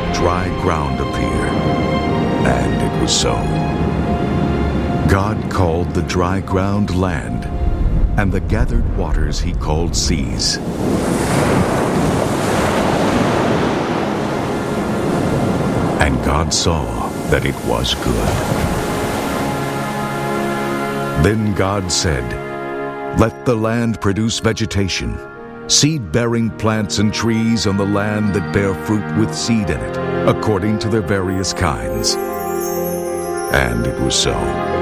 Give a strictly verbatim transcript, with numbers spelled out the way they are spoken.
dry ground appear. And it was so. God called the dry ground land, and the gathered waters he called seas. And God saw that it was good. Then God said, "Let the land produce vegetation, seed-bearing plants and trees on the land that bear fruit with seed in it, according to their various kinds." And it was so.